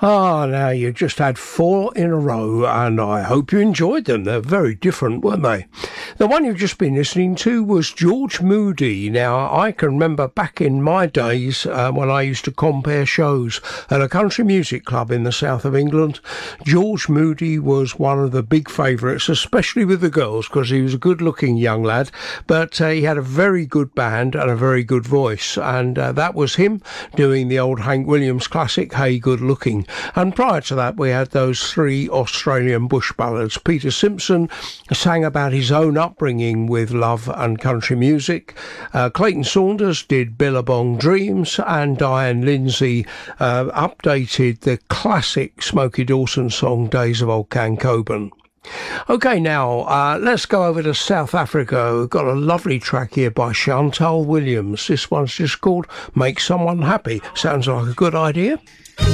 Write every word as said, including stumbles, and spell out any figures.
Ah, now you just had four in a row, and I hope you enjoyed them. They're very different, weren't they? The one you've just been listening to was George Moody. Now, I can remember back in my days uh, when I used to compare shows at a country music club in the south of England. George Moody was one of the big favourites, especially with the girls, because he was a good-looking young lad, but uh, he had a very good band and a very good voice, and uh, that was him doing the old Hank Williams classic, Hey Good Looking. And prior to that, we had those three Australian bush ballads. Peter Simpson sang about his own upbringing with love and country music. Uh, Clayton Saunders did Billabong Dreams, and Diane Lindsay uh, updated the classic Smokey Dawson song, Days of Old Cancoban. OK, now uh, let's go over to South Africa. We've got a lovely track here by Chantal Williams. This one's just called Make Someone Happy. Sounds like a good idea.